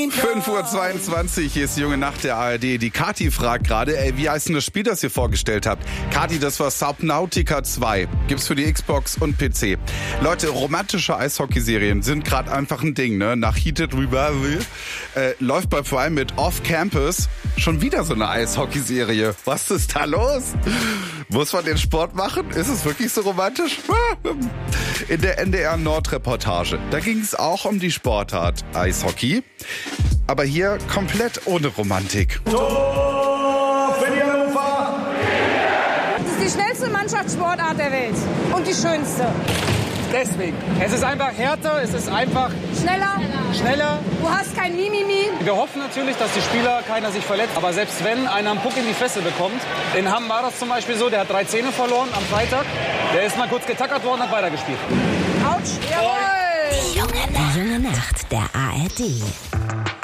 5:22 Uhr, hier ist die junge Nacht der ARD. Die Kathi fragt gerade, wie heißt denn das Spiel, das ihr vorgestellt habt? Kathi, das war Subnautica 2. Gibt's für die Xbox und PC. Leute, romantische Eishockeyserien sind gerade einfach ein Ding, ne? Nach Heated Revival läuft bei Prime mit Off Campus schon wieder so eine Eishockeyserie. Was ist da los? Muss man den Sport machen? Ist es wirklich so romantisch? In der NDR Nord-Reportage, da ging es auch um die Sportart Eishockey, aber hier komplett ohne Romantik. Tor für die Hannover! Das ist die schnellste Mannschaftssportart der Welt und die schönste. Deswegen. Es ist einfach härter, es ist einfach schneller. Du hast kein Mimimi. Wir hoffen natürlich, dass die Spieler keiner sich verletzt. Aber selbst wenn einer einen Puck in die Fresse bekommt, in Hamm war das zum Beispiel so, der hat 3 Zähne verloren am Freitag. Der ist mal kurz getackert worden, hat weitergespielt. Autsch, jawohl. Die junge Nacht der ARD.